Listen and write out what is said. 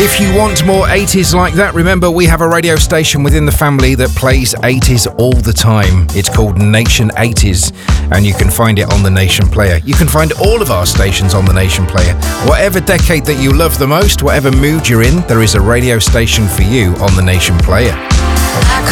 If you want more 80s like that, remember we have a radio station within the family that plays 80s all the time. It's called Nation 80s, and you can find it on the Nation Player. You can find all of our stations on the Nation Player. Whatever decade that you love the most, whatever mood you're in, there is a radio station for you on the Nation Player.